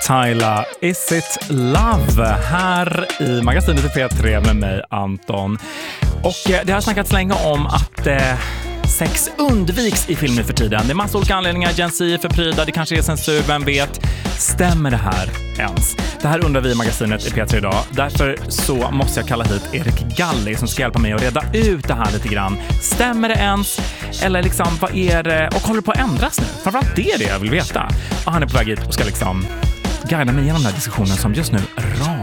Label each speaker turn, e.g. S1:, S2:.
S1: Tyla, Is It Love här i magasinet i P3 med mig, Anton. Och det har snackats länge om att sex undviks i filmer för tiden. Det är massa olika anledningar. Gen Z är förpryda, det kanske är censur, vem vet. Stämmer det här ens? Det här undrar vi i magasinet i P3 idag. Därför så måste jag kalla hit Erik Galli som ska hjälpa mig att reda ut det här lite grann. Stämmer det ens? Eller liksom, vad är det? Och håller det på att ändras nu? Framförallt det är det jag vill veta. Och han är på väg hit och ska liksom guida mig igenom den här diskussionen som just nu